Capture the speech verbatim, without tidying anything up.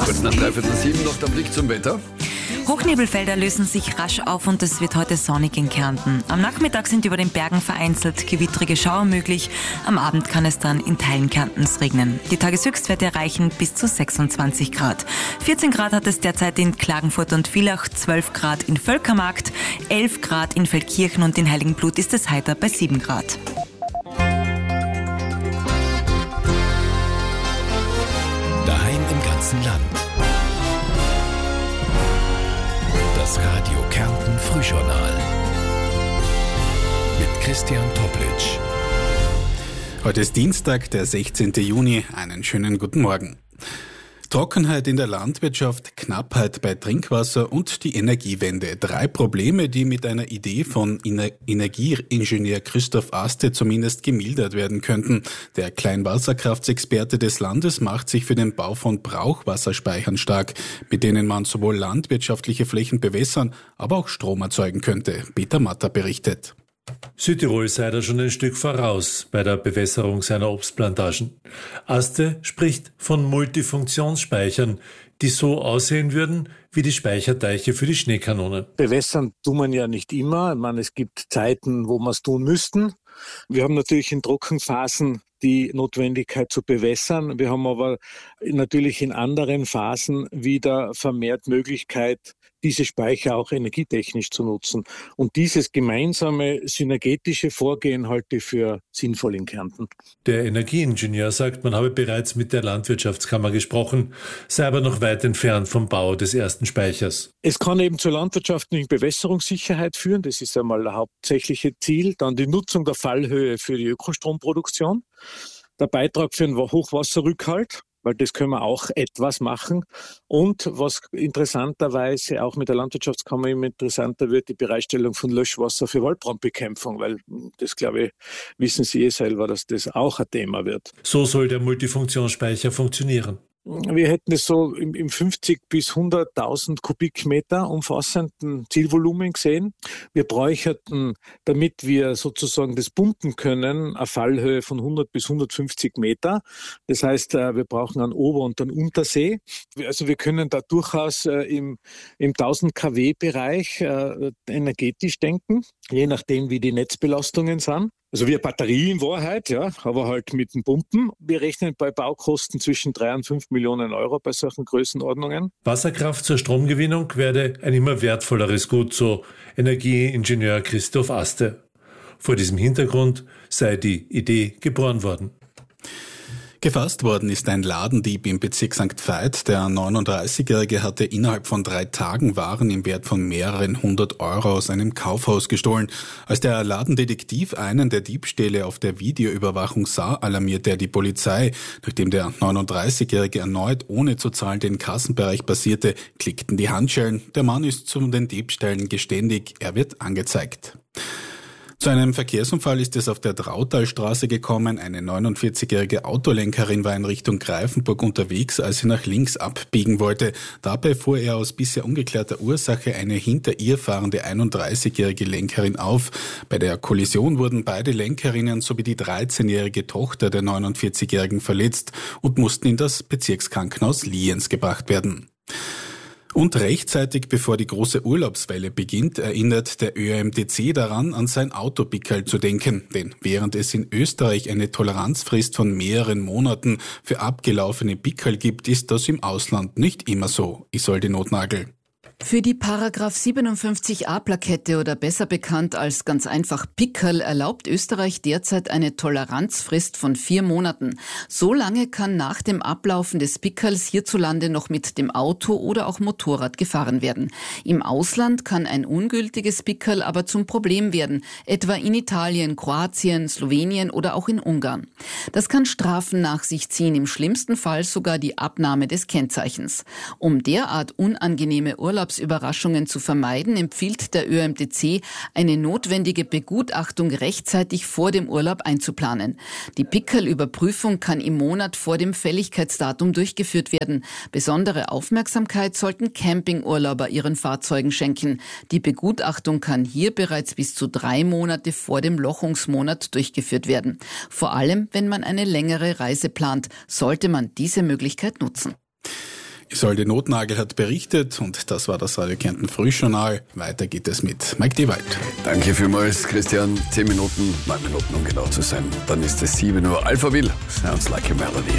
Kurz nach dreiviertel sieben noch der Blick zum Wetter. Hochnebelfelder lösen sich rasch auf und es wird heute sonnig in Kärnten. Am Nachmittag sind über den Bergen vereinzelt gewittrige Schauer möglich. Am Abend kann es dann in Teilen Kärntens regnen. Die Tageshöchstwerte erreichen bis zu sechsundzwanzig Grad. vierzehn Grad hat es derzeit in Klagenfurt und Villach, zwölf Grad in Völkermarkt, elf Grad in Feldkirchen und in Heiligenblut ist es heiter bei sieben Grad. Daheim im ganzen Land. Das Radio Kärnten Frühjournal mit Christian Toplitsch. Heute ist Dienstag, der sechzehnten Juni. Einen schönen guten Morgen. Trockenheit in der Landwirtschaft, Knappheit bei Trinkwasser und die Energiewende. Drei Probleme, die mit einer Idee von Energieingenieur Christoph Aste zumindest gemildert werden könnten. Der Kleinwasserkraftsexperte des Landes macht sich für den Bau von Brauchwasserspeichern stark, mit denen man sowohl landwirtschaftliche Flächen bewässern, aber auch Strom erzeugen könnte. Peter Matter berichtet. Südtirol sei da schon ein Stück voraus bei der Bewässerung seiner Obstplantagen. Aste spricht von Multifunktionsspeichern, die so aussehen würden wie die Speicherteiche für die Schneekanonen. Bewässern tut man ja nicht immer. Ich meine, es gibt Zeiten, wo wir es tun müssten. Wir haben natürlich in Trockenphasen die Notwendigkeit zu bewässern. Wir haben aber natürlich in anderen Phasen wieder vermehrt Möglichkeit, diese Speicher auch energietechnisch zu nutzen. Und dieses gemeinsame synergetische Vorgehen halte ich für sinnvoll in Kärnten. Der Energieingenieur sagt, man habe bereits mit der Landwirtschaftskammer gesprochen, sei aber noch weit entfernt vom Bau des ersten Speichers. Es kann eben zur landwirtschaftlichen Bewässerungssicherheit führen. Das ist einmal das hauptsächliche Ziel. Dann die Nutzung der Fallhöhe für die Ökostromproduktion. Der Beitrag für den Hochwasserrückhalt, weil das können wir auch etwas machen. Und was interessanterweise auch mit der Landwirtschaftskammer immer interessanter wird, die Bereitstellung von Löschwasser für Waldbrandbekämpfung, weil das, glaube ich, wissen Sie eh selber, dass das auch ein Thema wird. So soll der Multifunktionsspeicher funktionieren. Wir hätten es so im, im fünfzig bis hunderttausend Kubikmeter umfassenden Zielvolumen gesehen. Wir bräuchten, damit wir sozusagen das pumpen können, eine Fallhöhe von hundert bis hundertfünfzig Meter. Das heißt, wir brauchen einen Ober- und einen Untersee. Also wir können da durchaus im, im tausend Kilowatt Bereich äh, energetisch denken, je nachdem, wie die Netzbelastungen sind. Also wie eine Batterie in Wahrheit, ja, aber halt mit dem Pumpen. Wir rechnen bei Baukosten zwischen drei und fünf Millionen Euro bei solchen Größenordnungen. Wasserkraft zur Stromgewinnung werde ein immer wertvolleres Gut, so Energieingenieur Christoph Aste. Vor diesem Hintergrund sei die Idee geboren worden. Gefasst worden ist ein Ladendieb im Bezirk Sankt Veit. Der neununddreißigjährige hatte innerhalb von drei Tagen Waren im Wert von mehreren hundert Euro aus einem Kaufhaus gestohlen. Als der Ladendetektiv einen der Diebstähle auf der Videoüberwachung sah, alarmierte er die Polizei. Nachdem der neununddreißigjährige erneut ohne zu zahlen den Kassenbereich passierte, klickten die Handschellen. Der Mann ist zu den Diebstählen geständig. Er wird angezeigt. Zu einem Verkehrsunfall ist es auf der Drautalstraße gekommen. Eine neunundvierzigjährige Autolenkerin war in Richtung Greifenburg unterwegs, als sie nach links abbiegen wollte. Dabei fuhr er aus bisher ungeklärter Ursache eine hinter ihr fahrende einunddreißigjährige Lenkerin auf. Bei der Kollision wurden beide Lenkerinnen sowie die dreizehnjährige Tochter der neunundvierzigjährigen verletzt und mussten in das Bezirkskrankenhaus Lienz gebracht werden. Und rechtzeitig bevor die große Urlaubswelle beginnt, erinnert der Ö M T C daran, an sein Autopickerl zu denken. Denn während es in Österreich eine Toleranzfrist von mehreren Monaten für abgelaufene Pickerl gibt, ist das im Ausland nicht immer so. Isolde Notnagel. Für die Paragraph siebenundfünfzig a Plakette oder besser bekannt als ganz einfach Pickerl erlaubt Österreich derzeit eine Toleranzfrist von vier Monaten. So lange kann nach dem Ablaufen des Pickerls hierzulande noch mit dem Auto oder auch Motorrad gefahren werden. Im Ausland kann ein ungültiges Pickerl aber zum Problem werden, etwa in Italien, Kroatien, Slowenien oder auch in Ungarn. Das kann Strafen nach sich ziehen, im schlimmsten Fall sogar die Abnahme des Kennzeichens. Um derart unangenehme Urlaubs Überraschungen zu vermeiden, empfiehlt der Ö M T C, eine notwendige Begutachtung rechtzeitig vor dem Urlaub einzuplanen. Die Pickerl-Überprüfung kann im Monat vor dem Fälligkeitsdatum durchgeführt werden. Besondere Aufmerksamkeit sollten Campingurlauber ihren Fahrzeugen schenken. Die Begutachtung kann hier bereits bis zu drei Monate vor dem Lochungsmonat durchgeführt werden. Vor allem, wenn man eine längere Reise plant, sollte man diese Möglichkeit nutzen. Isolde Notnagel hat berichtet und das war das Radio Kärnten Frühjournal. Weiter geht es mit Mike Dewald. Danke vielmals, Christian. Zehn Minuten, neun Minuten, um genau zu sein. Dann ist es sieben Uhr. Alphaville, Sounds Like a Melody.